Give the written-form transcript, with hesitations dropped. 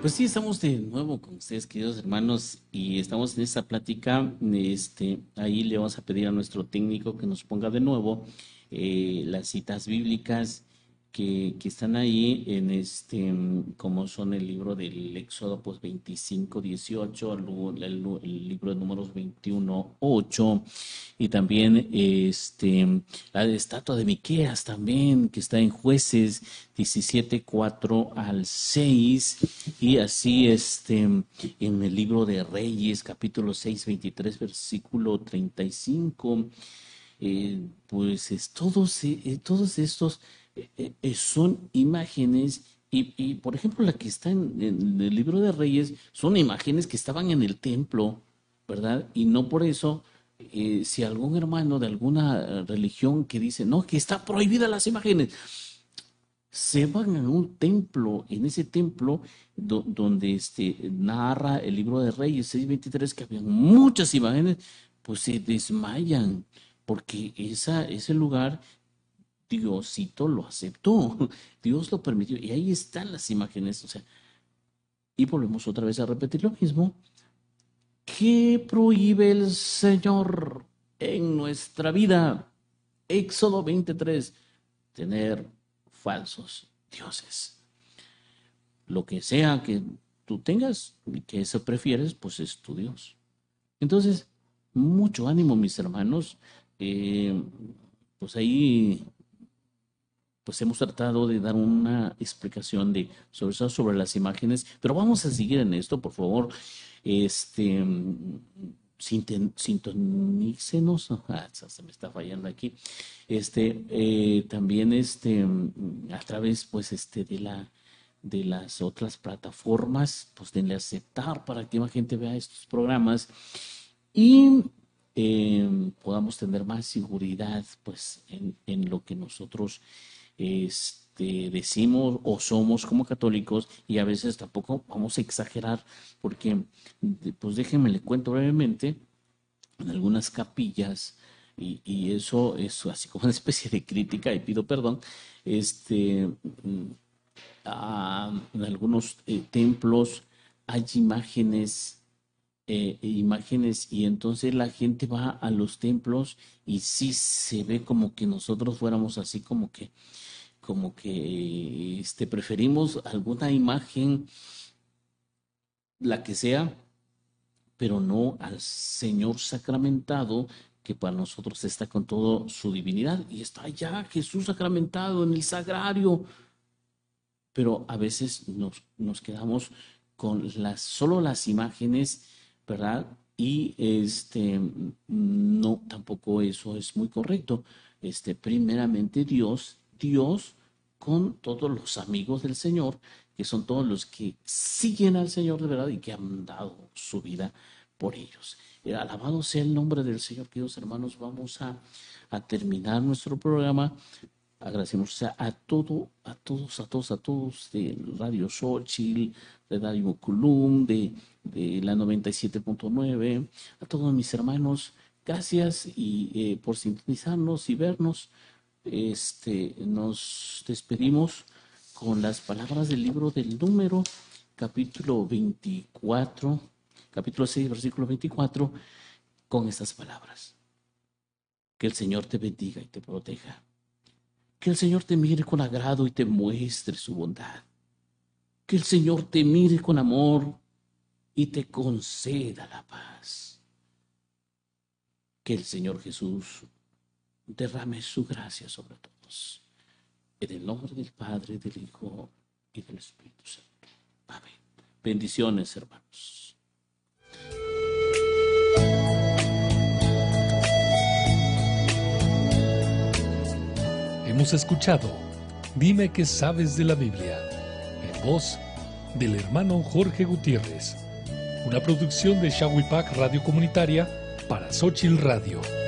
Pues sí, estamos de nuevo con ustedes, queridos hermanos, y estamos en esta plática. Ahí le vamos a pedir a nuestro técnico que nos ponga de nuevo las citas bíblicas que están ahí en como son el libro del Éxodo, pues 25, 18, el libro de Números 21, 8, y también la estatua de Miqueas también, que está en Jueces 17, 4 al 6, y así en el libro de Reyes, capítulo 6, 23, versículo 35. Todos estos son imágenes y, por ejemplo, la que está en el libro de Reyes son imágenes que estaban en el templo, ¿verdad? Y no por eso, si algún hermano de alguna religión que dice, no, que está prohibida las imágenes, se van a un templo, en ese templo donde narra el libro de Reyes 6:23 que había muchas imágenes, pues se desmayan, porque ese lugar Diosito lo aceptó, Dios lo permitió, y ahí están las imágenes, o sea, y volvemos otra vez a repetir lo mismo. ¿Qué prohíbe el Señor en nuestra vida? Éxodo 23, tener falsos dioses. Lo que sea que tú tengas y que eso prefieres, pues es tu Dios. Entonces, mucho ánimo, mis hermanos. Pues ahí, pues hemos tratado de dar una explicación sobre las imágenes, pero vamos a seguir en esto, por favor. Sintonícenos. Se me está fallando aquí. También a través, pues, de las otras plataformas, pues denle a aceptar para que más gente vea estos programas y podamos tener más seguridad, pues, en lo que nosotros decimos o somos como católicos, y a veces tampoco vamos a exagerar, porque, pues déjenme le cuento brevemente, en algunas capillas, y eso es así como una especie de crítica, y pido perdón, en algunos templos hay imágenes, y entonces la gente va a los templos y sí se ve como que nosotros fuéramos así como que preferimos alguna imagen, la que sea, pero no al Señor sacramentado, que para nosotros está con toda su divinidad y está allá Jesús sacramentado en el sagrario. Pero a veces nos quedamos con solo las imágenes, ¿verdad? Y no, tampoco eso es muy correcto. Primeramente Dios con todos los amigos del Señor, que son todos los que siguen al Señor de verdad y que han dado su vida por ellos. Alabado sea el nombre del Señor, queridos hermanos. Vamos a terminar nuestro programa. Agradecemos a todos de Radio Xochitl, de Radio Moculum, de la 97.9, a todos mis hermanos, gracias y por sintonizarnos y vernos. Nos despedimos con las palabras del libro del Número, capítulo 24, capítulo 6, versículo 24, con estas palabras. Que el Señor te bendiga y te proteja. Que el Señor te mire con agrado y te muestre su bondad. Que el Señor te mire con amor y te conceda la paz. Que el Señor Jesús derrame su gracia sobre todos. En el nombre del Padre, del Hijo y del Espíritu Santo. Amén. Bendiciones, hermanos. Hemos escuchado Dime qué sabes de la Biblia, en voz del hermano Jorge Gutiérrez, una producción de Shawipac Radio Comunitaria para Xochitl Radio.